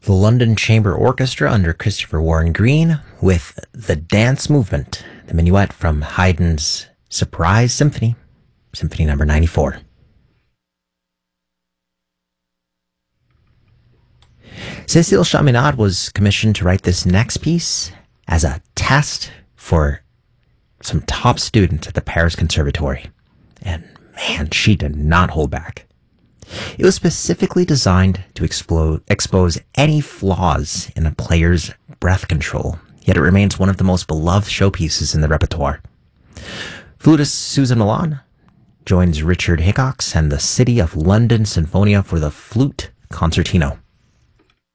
The London Chamber Orchestra under Christopher Warren Green with the dance movement, the minuet from Haydn's Surprise Symphony, Symphony number 94. Cécile Chaminade was commissioned to write this next piece as a test for some top students at the Paris Conservatory. And man, she did not hold back. It was specifically designed to expose any flaws in a player's breath control, yet it remains one of the most beloved showpieces in the repertoire. Flutist Susan Milan joins Richard Hickox and the City of London Sinfonia for the Flute Concertino.